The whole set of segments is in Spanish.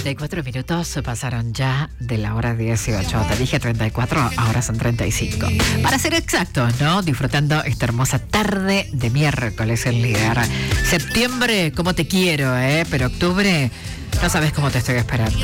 34 minutos pasaron ya de la hora 18. Te dije 34, ahora son 35. Para ser exactos, ¿no? Disfrutando esta hermosa tarde de miércoles en Líder. Septiembre, como te quiero, ¿eh? Pero octubre, no sabes cómo te estoy esperando.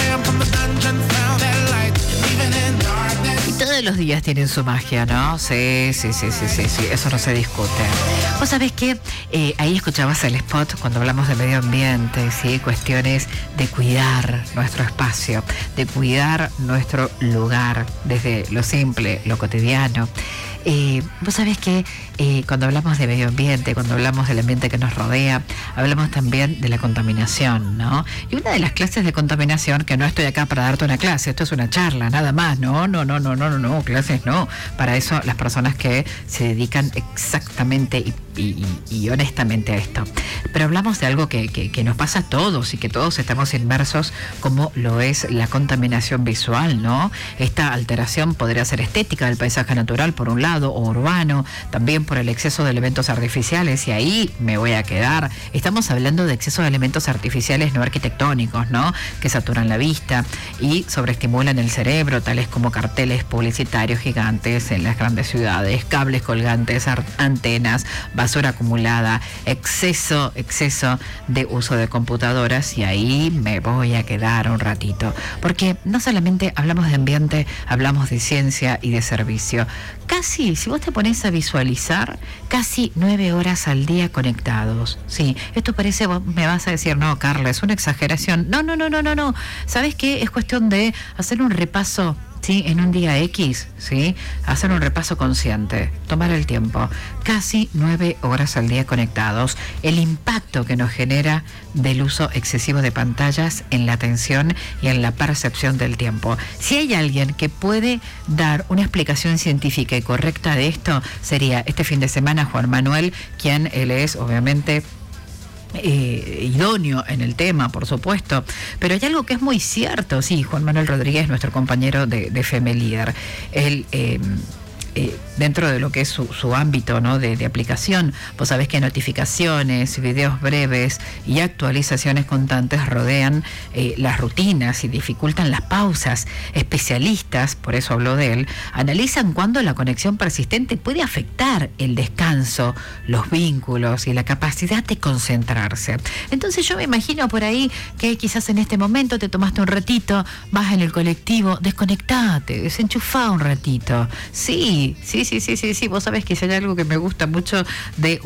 Y todos los días tienen su magia, ¿no? Sí, eso no se discute. Vos sabés que ahí escuchabas el spot cuando hablamos de medio ambiente, ¿sí? Cuestiones de cuidar nuestro espacio, de cuidar nuestro lugar, desde lo simple, lo cotidiano. Vos sabés que cuando hablamos de medio ambiente, cuando hablamos del ambiente que nos rodea, hablamos también de la contaminación, ¿no? Y una de las clases de contaminación, que no estoy acá para darte una clase, esto es una charla, nada más, no, clases no. Para eso las personas que se dedican exactamente y honestamente a esto. Pero hablamos de algo que nos pasa a todos y que todos estamos inmersos, como lo es la contaminación visual, ¿no? Esta alteración podría ser estética del paisaje natural, por un lado, o urbano, también por el exceso de elementos artificiales, y ahí me voy a quedar. Estamos hablando de exceso de elementos artificiales no arquitectónicos, ¿no? Que saturan la vista y sobreestimulan el cerebro, tales como carteles publicitarios gigantes en las grandes ciudades, cables colgantes, antenas, basura acumulada, exceso de uso de computadoras, y ahí me voy a quedar un ratito, porque no solamente hablamos de ambiente, hablamos de ciencia y de servicio. Casi, si vos te pones a visualizar, casi 9 horas al día conectados. Sí, esto parece, vos me vas a decir, no, Carla, es una exageración. No. ¿Sabés qué? Es cuestión de hacer un repaso, ¿sí? En un día X, ¿sí? Hacer un repaso consciente, tomar el tiempo. Casi 9 horas al día conectados. El impacto que nos genera del uso excesivo de pantallas en la atención y en la percepción del tiempo. Si hay alguien que puede dar una explicación científica y correcta de esto, sería este fin de semana Juan Manuel, quien él es, obviamente, idóneo en el tema, por supuesto, pero hay algo que es muy cierto. Sí, Juan Manuel Rodríguez, nuestro compañero de FM Líder, él dentro de lo que es su ámbito, ¿no? de aplicación, vos sabés que notificaciones, videos breves y actualizaciones constantes rodean las rutinas y dificultan las pausas. Especialistas, por eso hablo de él, analizan cuándo la conexión persistente puede afectar el descanso, los vínculos y la capacidad de concentrarse. Entonces yo me imagino por ahí que quizás en este momento te tomaste un ratito, vas en el colectivo, desconectate, desenchufá un ratito. Sí, vos sabés que si hay algo que me gusta mucho de